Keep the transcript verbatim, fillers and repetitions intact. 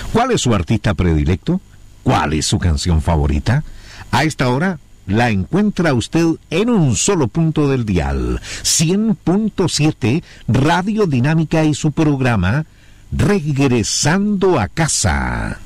¿Cuál es su artista predilecto? ¿Cuál es su canción favorita? A esta hora la encuentra usted en un solo punto del dial, cien punto siete Radio Dinámica y su programa Regresando a Casa.